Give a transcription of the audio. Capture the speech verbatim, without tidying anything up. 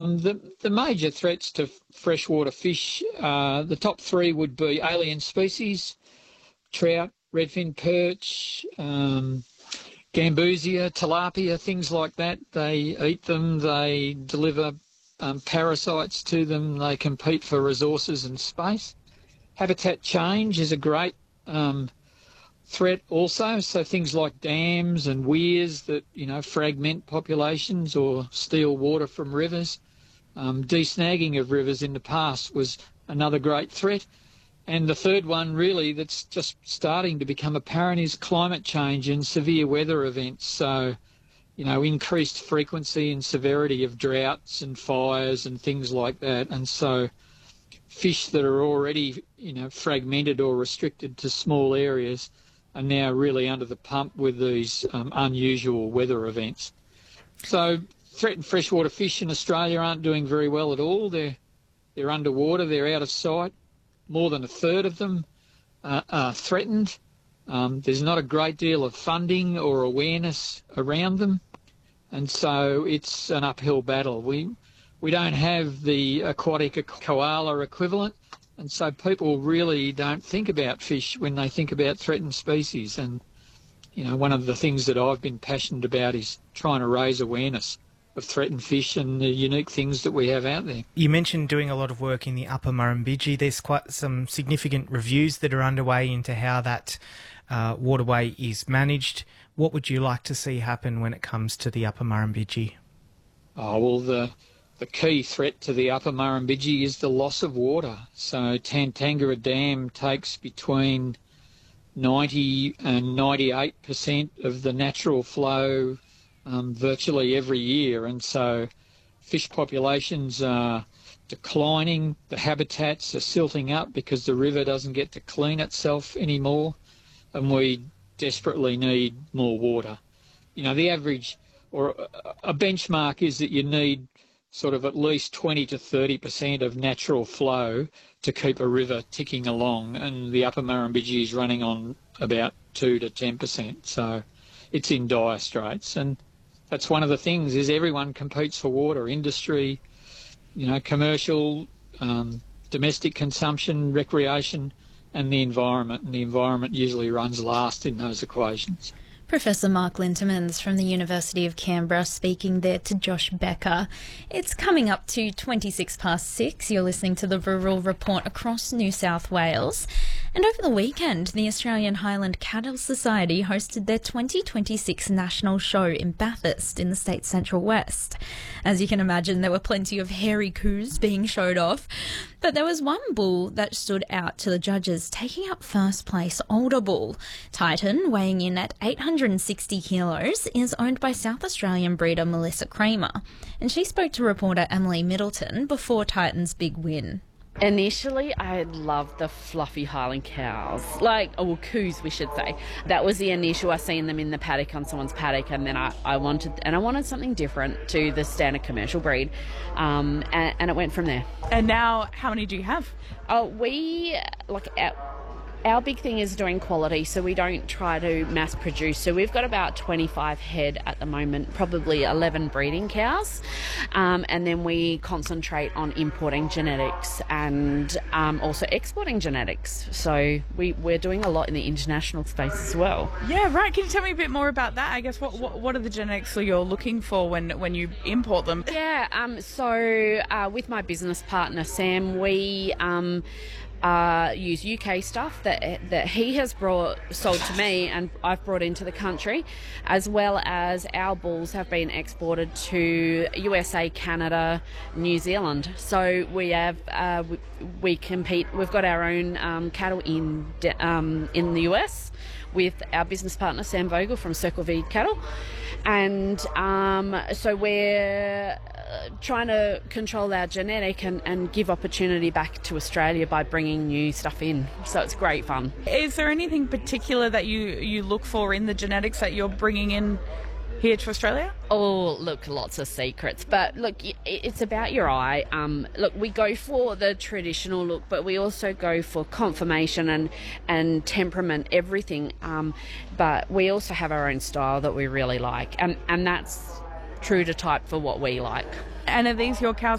Um, the, the major threats to freshwater fish, uh, the top three would be alien species, trout, redfin perch, um, gambusia, tilapia, things like that. They eat them, they deliver um, parasites to them, they compete for resources and space. Habitat change is a great um, threat also, so things like dams and weirs that, you know, fragment populations or steal water from rivers. Um, desnagging of rivers in the past was another great threat. And the third one really that's just starting to become apparent is climate change and severe weather events. So, you know, increased frequency and severity of droughts and fires and things like that. And so fish that are already, you know, fragmented or restricted to small areas are now really under the pump with these um, unusual weather events. So threatened freshwater fish in Australia aren't doing very well at all. They're, they're underwater, they're out of sight. More than a third of them uh, are threatened. Um, there's not a great deal of funding or awareness around them, and so it's an uphill battle. We we don't have the aquatic koala equivalent, and so people really don't think about fish when they think about threatened species. And, you know, one of the things that I've been passionate about is trying to raise awareness of threatened fish and the unique things that we have out there. You mentioned doing a lot of work in the Upper Murrumbidgee. There's quite some significant reviews that are underway into how that uh, waterway is managed. What would you like to see happen when it comes to the Upper Murrumbidgee? Oh, well, the the key threat to the Upper Murrumbidgee is the loss of water. So Tantangara Dam takes between ninety and ninety-eight percent of the natural flow Um, virtually every year, and so fish populations are declining, the habitats are silting up because the river doesn't get to clean itself anymore, and we desperately need more water. You know, the average or a benchmark is that you need sort of at least twenty to thirty percent of natural flow to keep a river ticking along, and the Upper Murrumbidgee is running on about two to ten percent, so it's in dire straits. And that's one of the things, is everyone competes for water, industry, you know, commercial, um, domestic consumption, recreation, and the environment. And the environment usually runs last in those equations. Professor Mark Lintemans from the University of Canberra speaking there to Josh Becker. It's coming up to twenty-six past six. You're listening to the Rural Report across New South Wales. And over the weekend, the Australian Highland Cattle Society hosted their twenty twenty-six national show in Bathurst in the state's Central West. As you can imagine, there were plenty of hairy coos being showed off, but there was one bull that stood out to the judges, taking up first place. Older bull Titan, weighing in at eight hundred sixty kilos, is owned by South Australian breeder Melissa Kramer, and she spoke to reporter Emily Middleton before Titan's big win. Initially, I loved the fluffy Highland cows, like, or coos, we should say. That was the initial. I seen them in the paddock on someone's paddock, and then I, I wanted, and I wanted something different to the standard commercial breed, um, and, and it went from there. And now, how many do you have? Oh, we like. Our, Our big thing is doing quality, so we don't try to mass produce. So we've got about twenty-five head at the moment, probably eleven breeding cows, um, and then we concentrate on importing genetics and um, also exporting genetics. So we, we're doing a lot in the international space as well. Yeah, right. Can you tell me a bit more about that? I guess what what, what are the genetics that you're looking for when, when you import them? Yeah, um, so uh, with my business partner Sam, we... Um, Uh, use U K stuff that that he has brought sold to me and I've brought into the country, as well as our bulls have been exported to U S A, Canada, New Zealand. So we have uh, we, we compete. We've got our own um, cattle in um, in the U S with our business partner Sam Vogel from Circle V Cattle, and um, so we're trying to control our genetic and, and give opportunity back to Australia by bringing new stuff in. So it's great fun. Is there anything particular that you, you look for in the genetics that you're bringing in here to Australia? Oh, look, lots of secrets. But look, it's about your eye. Um, look, we go for the traditional look, but we also go for conformation and, and temperament, everything. Um, but we also have our own style that we really like. And, and that's true to type for what we like. And are these your cows